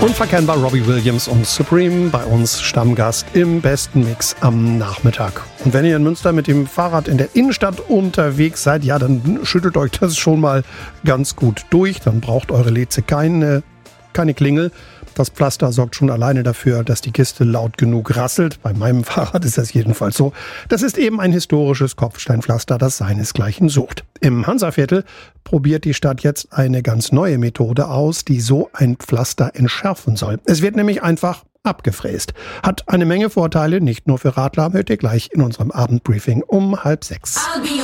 Unverkennbar Robbie Williams und Supreme, bei uns Stammgast im besten Mix am Nachmittag. Und wenn ihr in Münster mit dem Fahrrad in der Innenstadt unterwegs seid, ja, dann schüttelt euch das schon mal ganz gut durch. Dann braucht eure Leze keine Klingel. Das Pflaster sorgt schon alleine dafür, dass die Kiste laut genug rasselt. Bei meinem Fahrrad ist das jedenfalls so. Das ist eben ein historisches Kopfsteinpflaster, das seinesgleichen sucht. Im Hansaviertel probiert die Stadt jetzt eine ganz neue Methode aus, die so ein Pflaster entschärfen soll. Es wird nämlich einfach abgefräst. Hat eine Menge Vorteile, nicht nur für Radler, hört ihr gleich in unserem Abendbriefing um 5:30.